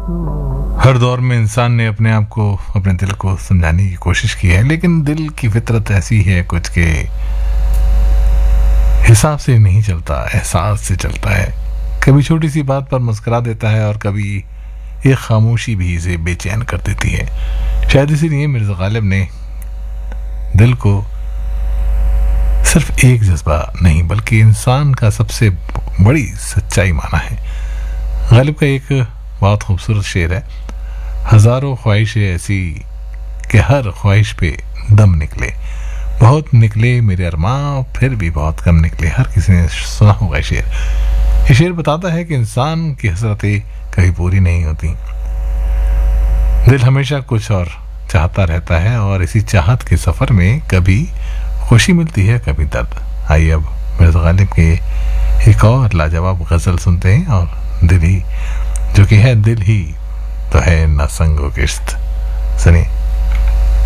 हर दौर में इंसान ने अपने आप को, अपने दिल को समझाने की कोशिश की है, लेकिन दिल की फितरत ऐसी है कुछ के हिसाब से नहीं चलता, एहसास से चलता है। कभी छोटी सी बात पर मुस्कुरा देता है और कभी एक खामोशी भी इसे बेचैन कर देती है। शायद इसीलिए मिर्ज़ा गालिब ने दिल को सिर्फ एक जज्बा नहीं बल्कि इंसान का सबसे बड़ी सच्चाई माना है। गालिब का एक बहुत खूबसूरत शेर है, हजारों ख्वाहिशें ऐसी कि हर ख्वाहिश पे दम निकले, बहुत निकले मेरे अरमां फिर भी बहुत कम निकले। हर किसी ने सुना होगा शेर। ये शेर बताता है कि इंसान की हसरतें कभी पूरी नहीं होती, दिल हमेशा कुछ और चाहता रहता है और इसी चाहत के सफर में कभी खुशी मिलती है कभी दर्द। आइए अब मिर्ज़ा गालिब के एक और लाजवाब गजल सुनते हैं, और दिल ही जो कि है दिल ही तो है ना संगो किश्त। सुनिए।